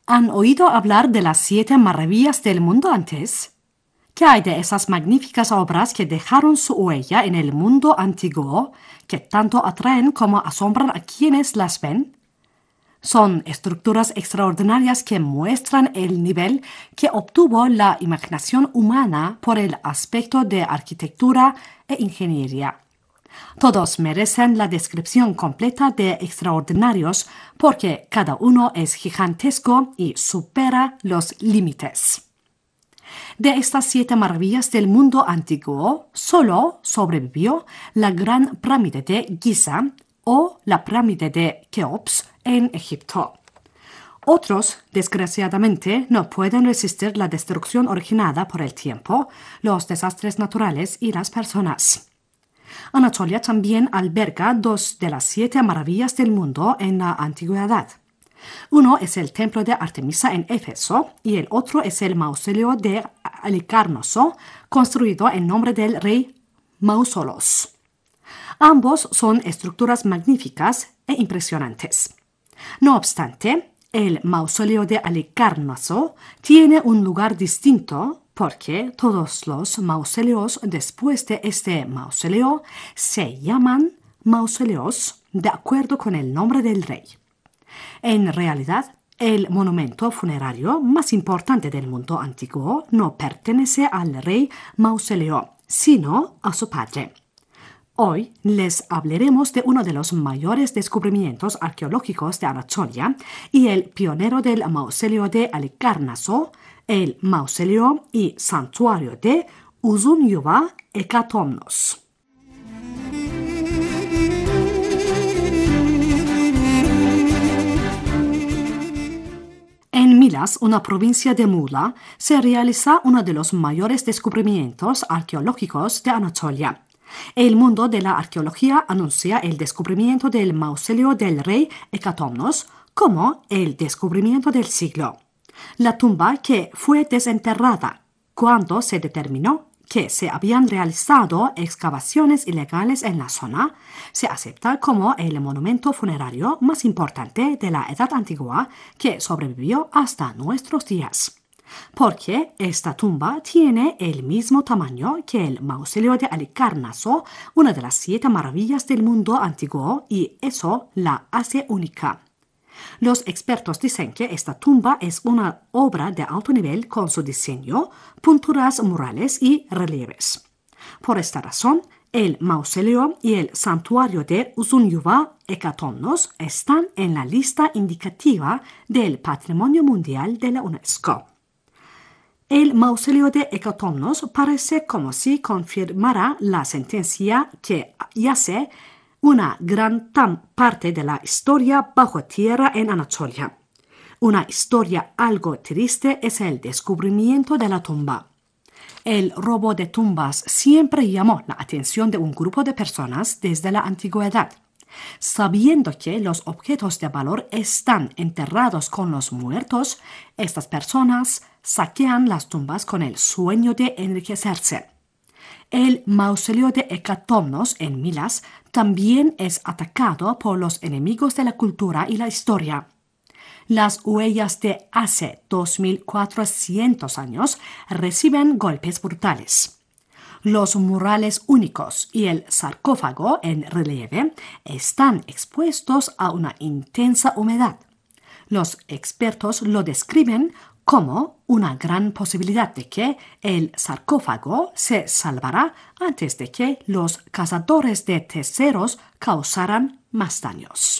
¿Han oído hablar de las 7 maravillas del mundo antes? ¿Qué hay de esas magníficas obras que dejaron su huella en el mundo antiguo, que tanto atraen como asombran a quienes las ven? Son estructuras extraordinarias que muestran el nivel que obtuvo la imaginación humana por el aspecto de arquitectura e ingeniería. Todos merecen la descripción completa de extraordinarios porque cada uno es gigantesco y supera los límites. De estas 7 maravillas del mundo antiguo, solo sobrevivió la Gran Pirámide de Giza o la Pirámide de Keops en Egipto. Otros, desgraciadamente, no pueden resistir la destrucción originada por el tiempo, los desastres naturales y las personas. Anatolia también alberga 2 de las 7 maravillas del mundo en la antigüedad. Uno es el templo de Artemisa en Éfeso y el otro es el mausoleo de Halicarnaso, construido en nombre del rey Mausolos. Ambos son estructuras magníficas e impresionantes. No obstante, el mausoleo de Halicarnaso tiene un lugar distinto porque todos los mausoleos después de este mausoleo se llaman mausoleos de acuerdo con el nombre del rey. En realidad, el monumento funerario más importante del mundo antiguo no pertenece al rey Mausoleo, sino a su padre. Hoy les hablaremos de uno de los mayores descubrimientos arqueológicos de Anatolia y el pionero del mausoleo de Halicarnaso, el mausoleo y santuario de Uzunyuva Hekatomnos. En Milas, una provincia de Mula, se realiza uno de los mayores descubrimientos arqueológicos de Anatolia. El mundo de la arqueología anuncia el descubrimiento del mausoleo del rey Hekatomnos como el descubrimiento del siglo. La tumba que fue desenterrada cuando se determinó que se habían realizado excavaciones ilegales en la zona, se acepta como el monumento funerario más importante de la Edad Antigua que sobrevivió hasta nuestros días. Porque esta tumba tiene el mismo tamaño que el mausoleo de Halicarnaso, una de las 7 maravillas del mundo antiguo, y eso la hace única. Los expertos dicen que esta tumba es una obra de alto nivel con su diseño, pinturas murales y relieves. Por esta razón, el mausoleo y el santuario de Uzunyuva Hekatomnos están en la lista indicativa del Patrimonio Mundial de la UNESCO. El mausoleo de Hekatomnos parece como si confirmara la sentencia que yace una gran parte de la historia bajo tierra en Anatolia. Una historia algo triste es el descubrimiento de la tumba. El robo de tumbas siempre llamó la atención de un grupo de personas desde la antigüedad. Sabiendo que los objetos de valor están enterrados con los muertos, estas personas saquean las tumbas con el sueño de enriquecerse. El mausoleo de Hekatomnos en Milas también es atacado por los enemigos de la cultura y la historia. Las huellas de hace 2400 años reciben golpes brutales. Los murales únicos y el sarcófago en relieve están expuestos a una intensa humedad. Los expertos lo describen como una gran posibilidad de que el sarcófago se salvará antes de que los cazadores de tesoros causaran más daños.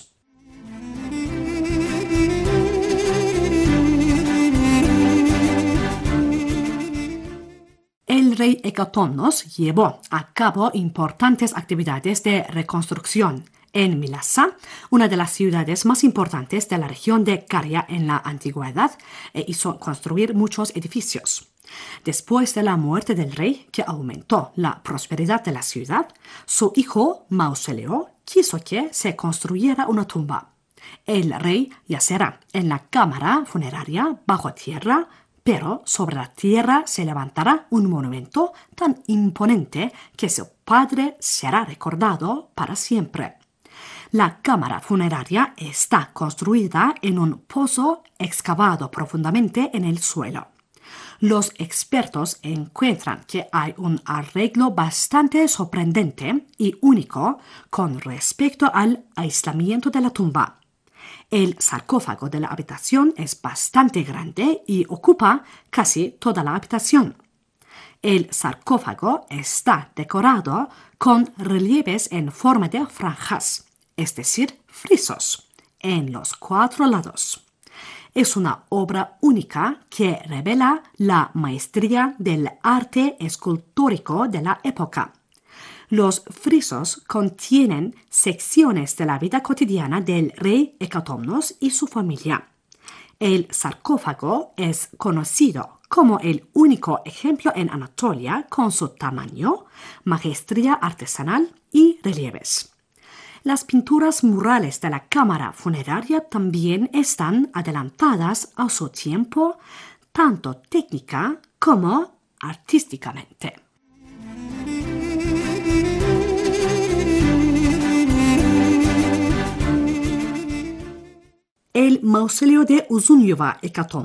El rey Hekatomnos llevó a cabo importantes actividades de reconstrucción en Mylassa, una de las ciudades más importantes de la región de Caria en la antigüedad, e hizo construir muchos edificios. Después de la muerte del rey, que aumentó la prosperidad de la ciudad, su hijo Mausoleo quiso que se construyera una tumba. El rey yacerá en la cámara funeraria bajo tierra, pero sobre la tierra se levantará un monumento tan imponente que su padre será recordado para siempre. La cámara funeraria está construida en un pozo excavado profundamente en el suelo. Los expertos encuentran que hay un arreglo bastante sorprendente y único con respecto al aislamiento de la tumba. El sarcófago de la habitación es bastante grande y ocupa casi toda la habitación. El sarcófago está decorado con relieves en forma de franjas, es decir, frisos, en los 4 lados. Es una obra única que revela la maestría del arte escultórico de la época. Los frisos contienen secciones de la vida cotidiana del rey Hecatomnos y su familia. El sarcófago es conocido como el único ejemplo en Anatolia con su tamaño, maestría artesanal y relieves. Las pinturas murales de la cámara funeraria también están adelantadas a su tiempo, tanto técnica como artísticamente. El mausoleo de Uzunyova Hecatombe